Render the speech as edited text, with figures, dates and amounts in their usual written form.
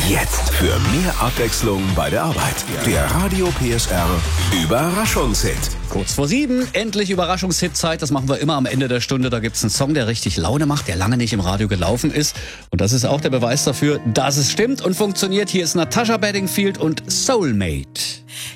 Jetzt für mehr Abwechslung bei der Arbeit. Der Radio PSR Überraschungshit. Kurz vor 7, endlich Überraschungshit-Zeit. Das machen wir immer am Ende der Stunde. Da gibt's einen Song, der richtig Laune macht, der lange nicht im Radio gelaufen ist. Und das ist auch der Beweis dafür, dass es stimmt und funktioniert. Hier ist Natasha Bedingfield und Soulmate.